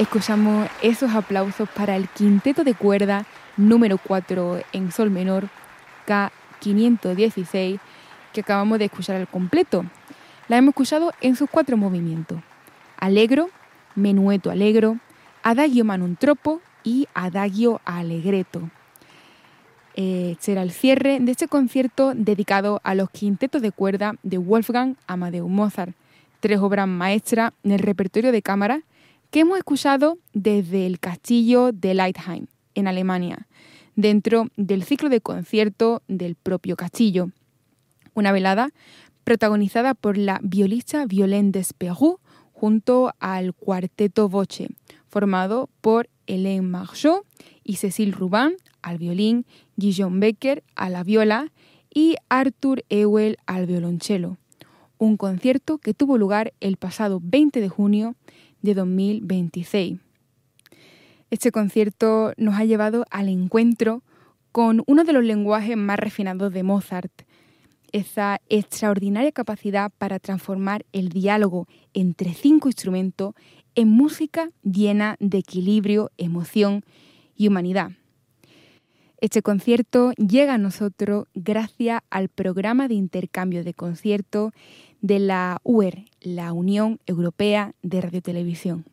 escuchamos esos aplausos para el quinteto de cuerda número 4 en sol menor, K516, que acabamos de escuchar al completo. La hemos escuchado en sus 4 movimientos: allegro, menueto allegro, adagio manun troppo y adagio allegretto. Será el cierre de este concierto dedicado a los quintetos de cuerda de Wolfgang Amadeus Mozart, 3 obras maestras en el repertorio de cámara que hemos escuchado desde el castillo de Leitheim, en Alemania, dentro del ciclo de concierto del propio castillo. Una velada protagonizada por la violista Violaine Despérou junto al cuarteto Voce, formado por Hélène Marceau y Cécile Rubin al violín, Guillaume Becker a la viola y Arthur Ewell al violonchelo. Un concierto que tuvo lugar el pasado 20 de junio de 2026. Este concierto nos ha llevado al encuentro con uno de los lenguajes más refinados de Mozart, esa extraordinaria capacidad para transformar el diálogo entre 5 instrumentos en música llena de equilibrio, emoción y humanidad. Este concierto llega a nosotros gracias al programa de intercambio de conciertos de la UER, la Unión Europea de Radiotelevisión.